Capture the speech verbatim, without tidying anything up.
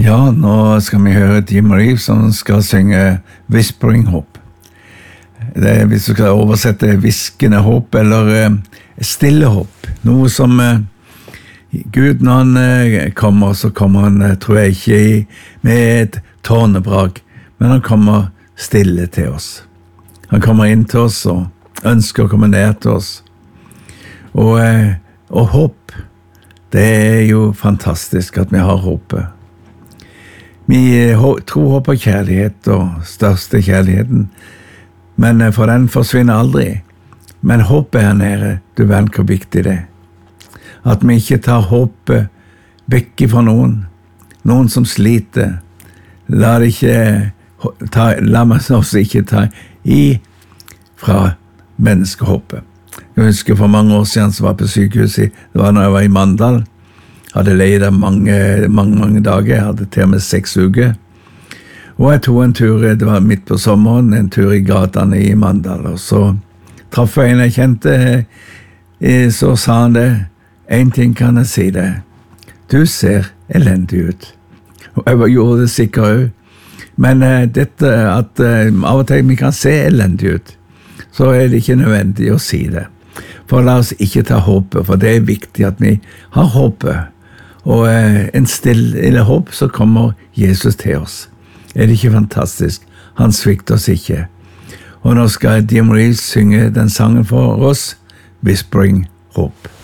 Ja, nå skal vi høre Jim Reeves som skal synge Whispering Hope. Det er, hvis du skal oversette viskende håp eller uh, stille håp. Noe som uh, Gud, når han uh, kommer, så kommer han, uh, tror jeg ikke, i, med et tårnebrag, men han kommer stille til oss. Han kommer inn til oss og ønsker å komme ned til oss. Og, uh, og håp, det er jo fantastisk at vi har håpet. Vi tror håper kjærlighet og største kjærligheten, men for den forsvinner aldri. Men håpet her nede, du vet hvor viktig det er. At vi ikke tar håpet vekk fra noen, noen som sliter. La det ikke ta, la oss ikke ta i fra menneskehåpet. Jeg husker for mange år siden som var på sykehuset, det var når jeg var i Mandal. Hadde leid der mange, mange, mange dager, jeg hadde til og med seks uker. Og jeg tog en tur, det var midt på sommeren, en tur i gatene i Mandal, og så traff jeg en jeg kjente, så sa han det, en ting kan jeg si det, du ser elendig ut. Og jeg gjorde det sikkert også. Men uh, dette at uh, av og til vi kan se elendig ut, så er det ikke nødvendig å si det. For la oss ikke ta håpet, for det er viktig at vi har håpet. Og eh, en stille håp, så kommer Jesus til oss. Er det ikke fantastisk? Han svikter oss ikke. Og nå skal Jim Reeves synge den sangen for oss, Whispering Hope.